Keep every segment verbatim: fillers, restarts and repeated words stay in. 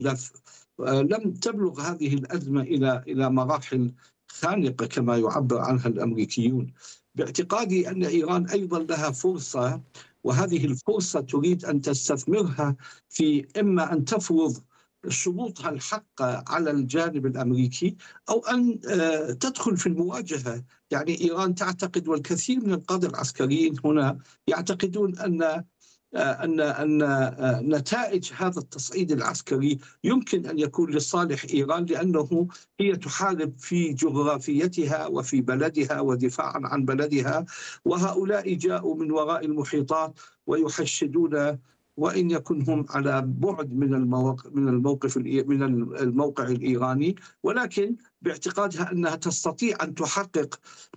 لم تبلغ هذه الأزمة إلى إلى مراحل خانقة كما يعبر عنها الأمريكيون. باعتقادي أن إيران أيضا لها فرصة، وهذه الفرصة تريد أن تستثمرها في إما أن تفرض شروطها الحقة على الجانب الأمريكي، أو أن تدخل في المواجهة. يعني إيران تعتقد، والكثير من القادة العسكريين هنا يعتقدون أن أن أن نتائج هذا التصعيد العسكري يمكن أن يكون لصالح إيران، لأنه هي تحارب في جغرافيتها وفي بلدها ودفاعا عن بلدها، وهؤلاء جاءوا من وراء المحيطات ويحشدون، وإن يكن هم على بعد من الموقف من الموقف من الموقع الإيراني، ولكن باعتقادها أنها تستطيع أن تحقق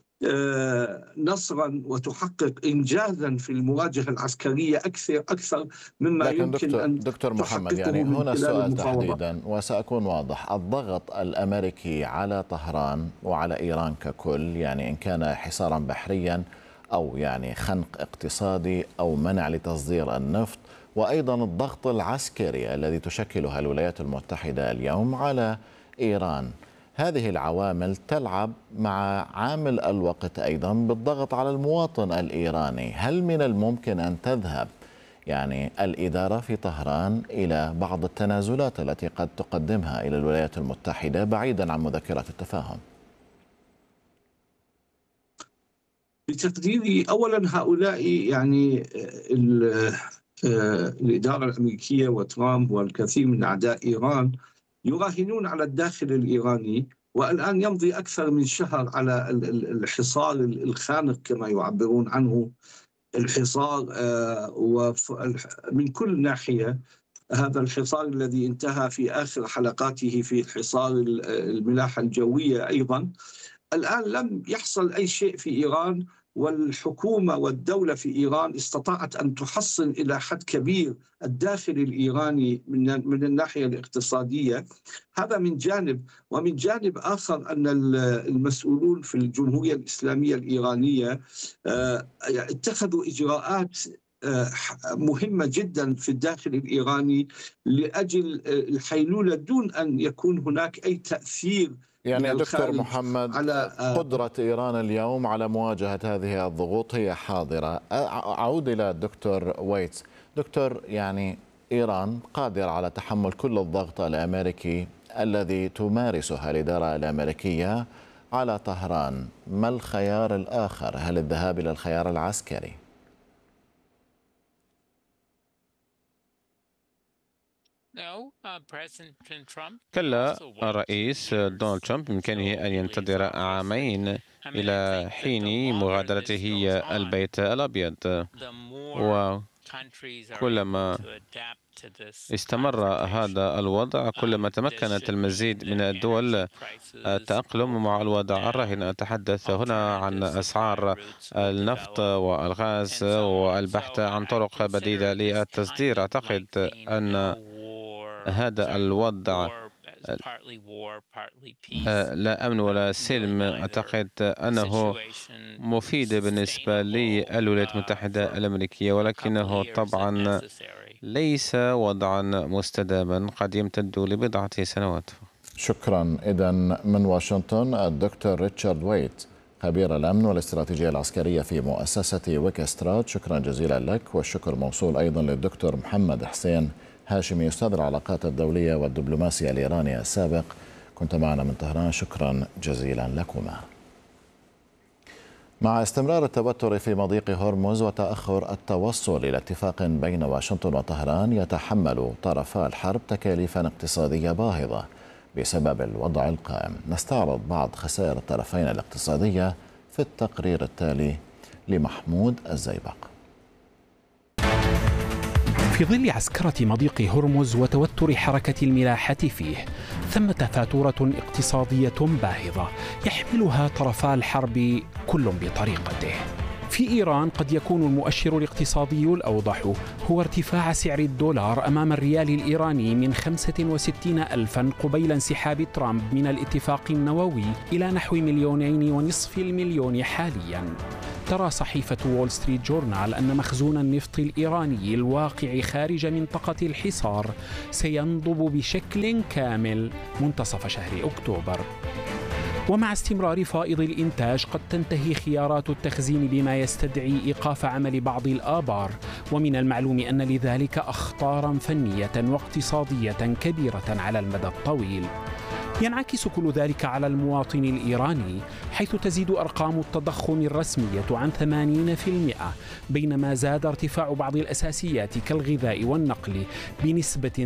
نصرا وتحقق إنجازا في المواجهة العسكرية أكثر أكثر مما لكن يمكن دكتور أن دكتور محمد، يعني هنا السؤال تحديدا وسأكون واضح: الضغط الأمريكي على طهران وعلى إيران ككل، يعني إن كان حصارا بحريا أو يعني خنق اقتصادي أو منع لتصدير النفط، وأيضا الضغط العسكري الذي تشكلها الولايات المتحدة اليوم على إيران، هذه العوامل تلعب مع عامل الوقت أيضا بالضغط على المواطن الإيراني. هل من الممكن أن تذهب يعني الإدارة في طهران إلى بعض التنازلات التي قد تقدمها إلى الولايات المتحدة بعيدا عن مذكرات التفاهم؟ بتقديري أولا هؤلاء يعني الإدارة الأمريكية وترامب والكثير من أعداء إيران يراهنون على الداخل الإيراني، والآن يمضي أكثر من شهر على الحصار الخانق كما يعبرون عنه، الحصار ومن كل ناحية. هذا الحصار الذي انتهى في آخر حلقاته في حصار الملاحة الجوية أيضا. الآن لم يحصل أي شيء في إيران، والحكومة والدولة في إيران استطاعت أن تحصن إلى حد كبير الداخل الإيراني من من الناحية الاقتصادية. هذا من جانب، ومن جانب آخر أن المسؤولون في الجمهورية الإسلامية الإيرانية اتخذوا إجراءات مهمة جدا في الداخل الإيراني لأجل الحيلولة دون أن يكون هناك أي تأثير. يعني دكتور محمد، على قدرة إيران اليوم على مواجهة هذه الضغوط هي حاضرة. أعود إلى الدكتور ويتس. دكتور، يعني إيران قادرة على تحمل كل الضغط الأمريكي الذي تمارسها الإدارة الأمريكية على طهران، ما الخيار الآخر؟ هل الذهاب إلى الخيار العسكري؟ كلا، الرئيس دونالد ترامب بإمكانه أن ينتظر عامين إلى حين مغادرته البيت الأبيض، وكلما استمر هذا الوضع كلما تمكنت المزيد من الدول التأقلم مع الوضع الراهن. أتحدث هنا عن أسعار النفط والغاز والبحث عن طرق بديلة للتصدير. أعتقد أن هذا الوضع لا أمن ولا سلم. أعتقد أنه مفيد بالنسبة للولايات المتحدة الأمريكية، ولكنه طبعا ليس وضعا مستداما قد يمتد لبضعة سنوات. شكرا. إذن من واشنطن الدكتور ريتشارد ويت، خبير الأمن والاستراتيجية العسكرية في مؤسسة ويكسترات، شكرا جزيلا لك. والشكر موصول أيضا للدكتور محمد حسين هاشمي، أستاذ العلاقات الدولية والدبلوماسية الإيراني السابق، كنت معنا من طهران، شكرا جزيلا لكما. مع استمرار التوتر في مضيق هرمز وتأخر التوصل إلى اتفاق بين واشنطن وطهران، يتحمل طرفا الحرب تكاليفا اقتصادية باهظة بسبب الوضع القائم. نستعرض بعض خسائر الطرفين الاقتصادية في التقرير التالي لمحمود الزيبق. في ظل عسكرة مضيق هرمز وتوتر حركة الملاحة فيه، ثمة فاتورة اقتصادية باهظة يحملها طرفا الحرب كل بطريقته. في إيران قد يكون المؤشر الاقتصادي الأوضح هو ارتفاع سعر الدولار أمام الريال الإيراني من خمسة وستين ألفا قبيل انسحاب ترامب من الاتفاق النووي إلى نحو مليونين ونصف المليون حاليا. ترى صحيفة وول ستريت جورنال أن مخزون النفط الإيراني الواقع خارج منطقة الحصار سينضب بشكل كامل منتصف شهر أكتوبر. ومع استمرار فائض الإنتاج قد تنتهي خيارات التخزين بما يستدعي إيقاف عمل بعض الآبار، ومن المعلوم أن لذلك أخطارا فنية واقتصادية كبيرة على المدى الطويل. ينعكس كل ذلك على المواطن الإيراني، حيث تزيد أرقام التضخم الرسمية عن ثمانين بالمئة، بينما زاد ارتفاع بعض الأساسيات كالغذاء والنقل بنسبة